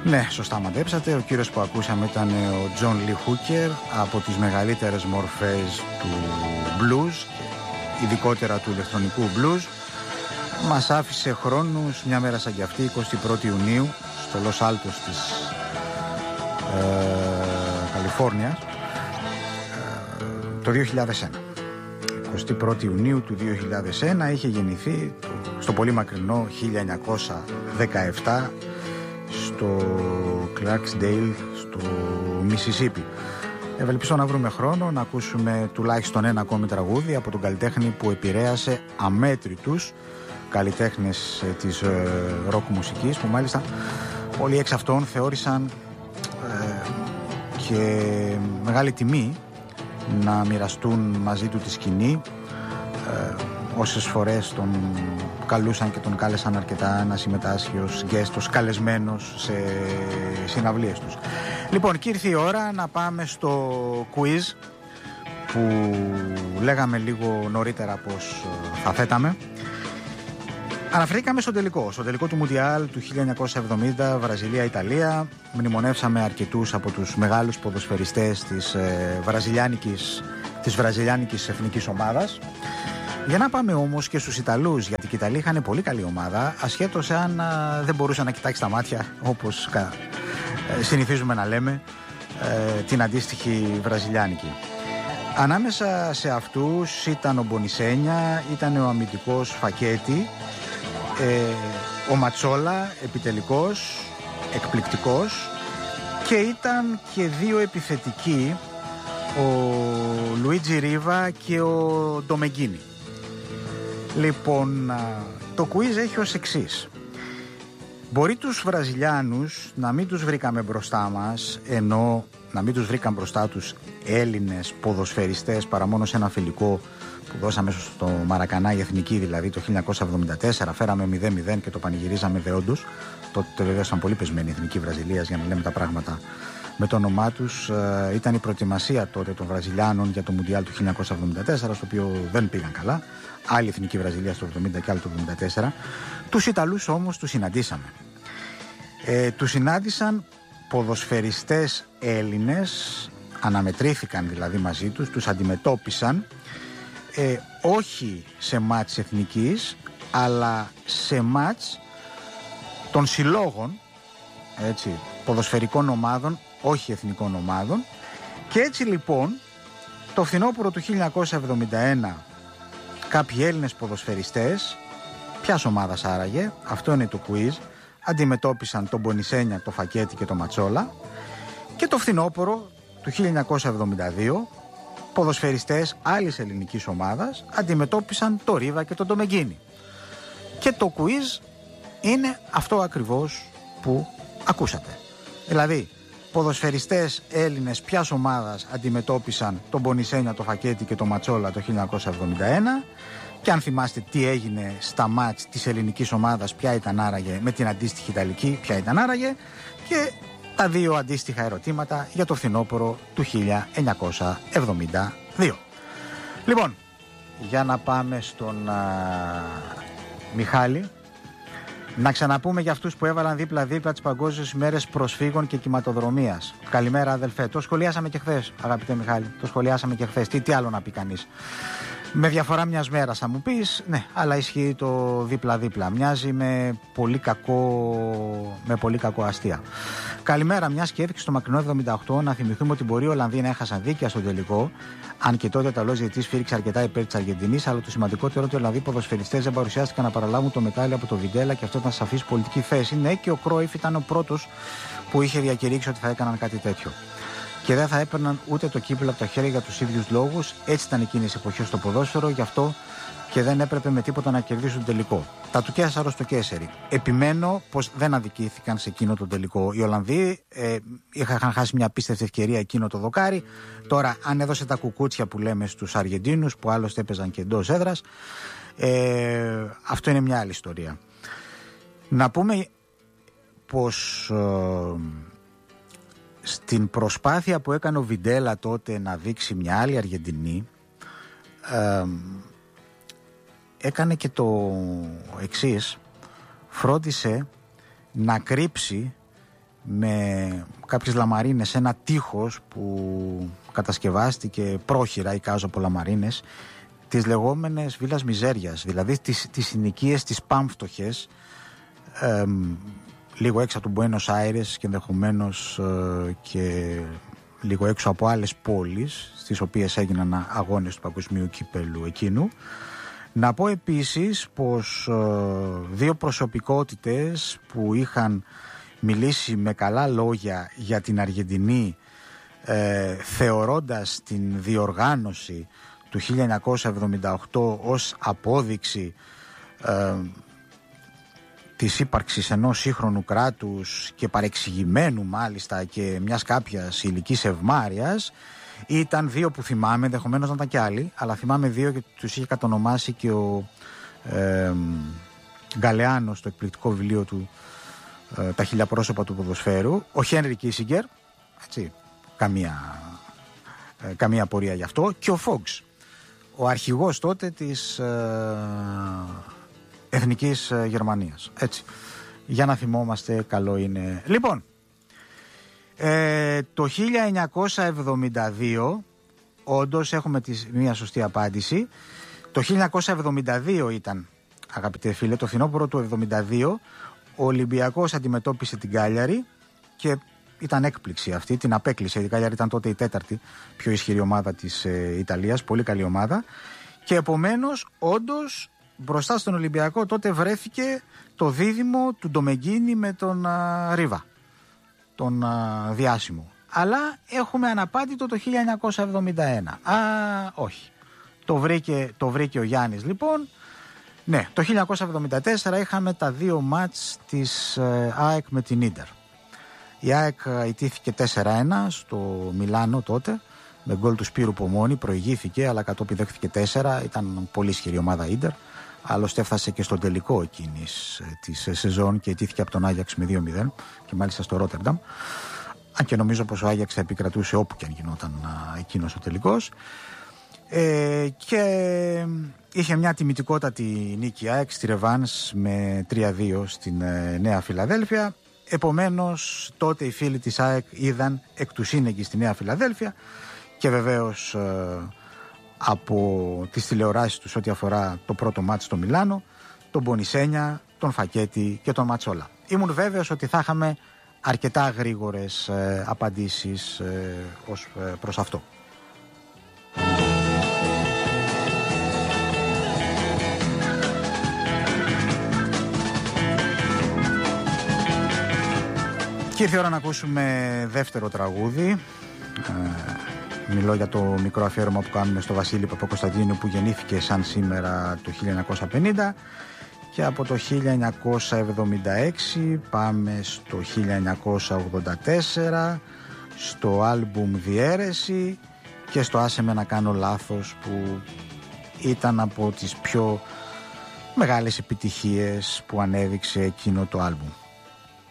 Ναι, σωστά μαντέψατε. Ο κύριος που ακούσαμε ήταν ο Τζον Λι Χούκερ, από τις μεγαλύτερες μορφές του blues, ειδικότερα του ηλεκτρονικού blues. Μας άφησε χρόνους μια μέρα σαν κι αυτή, 21η Ιουνίου, στο Λος Άλτος της Καλιφόρνιας, το 2001. 21η Ιουνίου του 2001 είχε γεννηθεί στο πολύ μακρινό 1917 στο Clarksdale, στο Μισισίπι. Ευελπιστώ να βρούμε χρόνο να ακούσουμε τουλάχιστον ένα ακόμη τραγούδι από τον καλλιτέχνη που επηρέασε αμέτρητους καλλιτέχνες της ροκ μουσικής, που μάλιστα πολλοί εξ αυτών θεώρησαν και μεγάλη τιμή να μοιραστούν μαζί του τη σκηνή. Όσες φορές τον καλούσαν και τον κάλεσαν αρκετά να συμμετάσχει ως guest, ως καλεσμένος σε συναυλίες τους. Λοιπόν, και ήρθε η ώρα να πάμε στο quiz που λέγαμε λίγο νωρίτερα πως θα θέταμε. Αναφερθήκαμε στο τελικό του Μουντιάλ του 1970, Βραζιλία-Ιταλία. Μνημονεύσαμε αρκετούς από τους μεγάλους ποδοσφαιριστές της βραζιλιάνικης εθνικής ομάδας. Για να πάμε όμως και στους Ιταλούς, γιατί οι Ιταλοί είχαν πολύ καλή ομάδα, ασχέτως αν δεν μπορούσε να κοιτάξει τα μάτια, όπως συνηθίζουμε να λέμε, την αντίστοιχη βραζιλιάνικη. Ανάμεσα σε αυτούς ήταν ο Μπονισένια, ήταν ο αμυντικός Φακέτη, ο Ματσόλα, επιτελικός, εκπληκτικός, και ήταν και δύο επιθετικοί, ο Λουίτζι Ρίβα και ο Ντομεγκίνη. Λοιπόν, το quiz έχει ως εξής. Μπορεί τους Βραζιλιάνους να μην τους βρήκαμε μπροστά μας, ενώ να μην τους βρήκαν μπροστά τους Έλληνες ποδοσφαιριστές παρά μόνο σε ένα φιλικό που δώσαμε στο Μαρακανά, η εθνική δηλαδή, το 1974. Φέραμε 0-0 και το πανηγυρίζαμε δεόντως. Τότε βέβαια ήταν πολύ πεσμένη η εθνική Βραζιλίας, για να λέμε τα πράγματα με το όνομά τους. Ήταν η προετοιμασία τότε των Βραζιλιάνων για το Μουντιάλ του 1974, στο οποίο δεν πήγαν καλά. Άλλη εθνική Βραζιλία στο 1970 και άλλη το 1974. Τους Ιταλούς όμως τους συναντήσαμε. Τους συνάντησαν ποδοσφαιριστές Έλληνες, αναμετρήθηκαν δηλαδή μαζί τους, τους αντιμετώπισαν, όχι σε μάτς εθνικής, αλλά σε μάτς των συλλόγων, έτσι, ποδοσφαιρικών ομάδων, όχι εθνικών ομάδων. Και έτσι λοιπόν το φθινόπωρο του 1971 κάποιοι Έλληνες ποδοσφαιριστές, ποιας ομάδας άραγε, αυτό είναι το quiz, αντιμετώπισαν τον Μπονισένια, το Φακέτη και το Ματσόλα. Και το φθινόπωρο του 1972 ποδοσφαιριστές άλλης ελληνικής ομάδας αντιμετώπισαν το Ρίβα και τον Ντομεγκίνη. Και το quiz είναι αυτό ακριβώς που ακούσατε. Δηλαδή, ποδοσφαιριστές Έλληνες ποιας ομάδας αντιμετώπισαν τον Μπονισένια, το Φακέτη και το Ματσόλα το 1971, και αν θυμάστε τι έγινε στα μάτς της ελληνικής ομάδας, ποια ήταν άραγε με την αντίστοιχη Ιταλική, ποια ήταν άραγε, και τα δύο αντίστοιχα ερωτήματα για το φθινόπωρο του 1972. Λοιπόν, για να πάμε στον Μιχάλη. Να ξαναπούμε για αυτούς που έβαλαν δίπλα-δίπλα τις παγκόσμιες ημέρες προσφύγων και κυματοδρομίας. Καλημέρα, αδελφέ. Το σχολιάσαμε και χθες, αγαπητέ Μιχάλη. Το σχολιάσαμε και χθες. Τι άλλο να πει κανείς. Με διαφορά μιας μέρας θα μου πεις, ναι, αλλά ισχύει το δίπλα-δίπλα. Μοιάζει με πολύ κακό αστεία. Καλημέρα, μιας και έδειξε στο μακρινό 78, να θυμηθούμε ότι μπορεί οι Ολλανδοί να έχασαν δίκαια στον τελικό. Αν και τότε ο Ιταλός διαιτητής σφύριξε αρκετά υπέρ της Αργεντινής, αλλά το σημαντικότερο ότι οι Ολλανδοί ποδοσφαιριστές δεν παρουσιάστηκαν να παραλάβουν το μετάλλιο από το Βιντέλα, και αυτό ήταν σαφής πολιτική θέση. Ναι, και ο Κρόιφ ήταν ο πρώτος που είχε διακηρύξει ότι θα έκαναν κάτι τέτοιο. Και δεν θα έπαιρναν ούτε το κύπελλο από τα χέρια για τους ίδιους λόγους. Έτσι ήταν εκείνες οι εποχές στο ποδόσφαιρο, γι' αυτό και δεν έπρεπε με τίποτα να κερδίσουν τον τελικό. Τα του Κέσαρο στο Κέσσερι. Επιμένω πως δεν αδικήθηκαν σε εκείνο το τελικό. Οι Ολλανδοί είχαν χάσει μια απίστευτη ευκαιρία εκείνο το δοκάρι. Τώρα, αν έδωσε τα κουκούτσια που λέμε στους Αργεντίνους, που άλλωστε έπαιζαν και εντός έδρας, αυτό είναι μια άλλη ιστορία. Να πούμε πως στην προσπάθεια που έκανε ο Βιντέλα τότε να δείξει μια άλλη Αργεντινή, έκανε και το εξής: φρόντισε να κρύψει με κάποιες λαμαρίνες, ένα τείχος που κατασκευάστηκε πρόχειρα, εικάζω από λαμαρίνες, τις λεγόμενες βίλας μιζέριας, δηλαδή τις συνοικίες, τις πάμφτωχες, λίγο έξω από τον Μπουένος Άιρες και ενδεχομένως και λίγο έξω από άλλες πόλεις στις οποίες έγιναν αγώνες του παγκοσμίου κύπελου εκείνου. Να πω επίσης πως δύο προσωπικότητες που είχαν μιλήσει με καλά λόγια για την Αργεντινή, θεωρώντας την διοργάνωση του 1978 ως απόδειξη της ύπαρξης ενός σύγχρονου κράτους και παρεξηγημένου μάλιστα και μιας κάποιας ηλικής ευμάρειας, ήταν δύο που θυμάμαι, ενδεχομένως να ήταν και άλλοι, αλλά θυμάμαι δύο και τους είχε κατονομάσει και ο Γκαλεάνος στο εκπληκτικό βιβλίο του «Τα χίλια πρόσωπα του ποδοσφαίρου», ο Χένρι Κίσιγκερ, έτσι, καμία απορία γι' αυτό, και ο Φόγκς, ο αρχηγός τότε της Εθνικής Γερμανίας, έτσι, για να θυμόμαστε, καλό είναι. Λοιπόν, το 1972 όντως έχουμε μία σωστή απάντηση. Το 1972 ήταν, αγαπητέ φίλε, το φθινόπωρο του 1972, ο Ολυμπιακός αντιμετώπισε την Κάλιαρη και ήταν έκπληξη αυτή, την απέκλεισε. Η Κάλιαρη ήταν τότε η τέταρτη πιο ισχυρή ομάδα της Ιταλίας, πολύ καλή ομάδα, και επομένως όντως μπροστά στον Ολυμπιακό τότε βρέθηκε το δίδυμο του Ντομεγκίνη με τον Ρίβα, τον διάσημο. Αλλά έχουμε αναπάντητο το 1971. Όχι. Το βρήκε ο Γιάννης λοιπόν. Ναι, το 1974 είχαμε τα δύο μάτς της ΑΕΚ με την Ίντερ. Η ΑΕΚ ιτήθηκε 4-1 στο Μιλάνο τότε, με γκολ του Σπύρου Πομόνη, προηγήθηκε, αλλά κατόπιν δέχθηκε 4. Ήταν πολύ ισχυρή ομάδα Ίντερ. Άλλωστε έφτασε και στον τελικό εκείνης της σεζόν και ιτήθηκε από τον Άγιαξ με 2-0 και μάλιστα στο Ρότερνταμ. Αν και νομίζω πως ο Άγιαξ θα επικρατούσε όπου και αν γινόταν εκείνος ο τελικός. Και είχε μια τιμητικότατη νίκη ΑΕΚ στη ρεβάνς με 3-2 στην Νέα Φιλαδέλφια. Επομένως τότε οι φίλοι της ΑΕΚ είδαν εκ του σύνεγγυ στη Νέα Φιλαδέλφια και βεβαίως από τις τηλεοράσεις τους ό,τι αφορά το πρώτο μάτς στο Μιλάνο, τον Μπονισένια, τον Φακέτη και τον Ματσόλα. Ήμουν βέβαιος ότι θα είχαμε αρκετά γρήγορες απαντήσεις ως προς αυτό. Και ήρθε η ώρα να ακούσουμε δεύτερο τραγούδι. Μιλώ για το μικρό αφιέρωμα που κάνουμε στο Βασίλη Παπακοσταντίνου, που γεννήθηκε σαν σήμερα το 1950, και από το 1976 πάμε στο 1984 στο άλμπουμ Διαίρεση και στο Άσε με να κάνω λάθος, που ήταν από τις πιο μεγάλες επιτυχίες που ανέδειξε εκείνο το άλμπουμ.